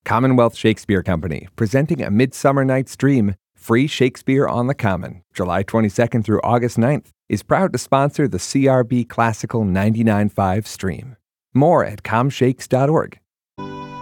Commonwealth Shakespeare Company, presenting A Midsummer Night's Dream, free Shakespeare on the Common, July 22nd through August 9th, is proud to sponsor the CRB Classical 99.5 stream. More at comshakes.org.